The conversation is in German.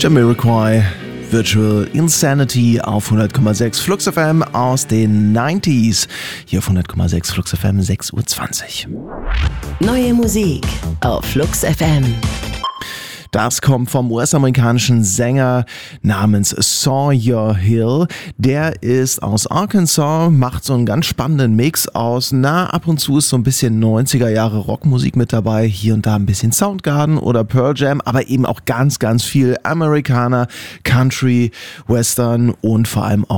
Jamiroquai, Virtual Insanity auf 100,6 Flux FM aus den 90s. Hier auf 100,6 Flux FM, 6:20 Uhr. Neue Musik auf Flux FM. Das kommt vom US-amerikanischen Sänger namens Sawyer Hill. Der ist aus Arkansas, macht so einen ganz spannenden Mix aus. Ab und zu ist so ein bisschen 90er Jahre Rockmusik mit dabei. Hier und da ein bisschen Soundgarden oder Pearl Jam, aber eben auch ganz, ganz viel Amerikaner, Country, Western und vor allem auch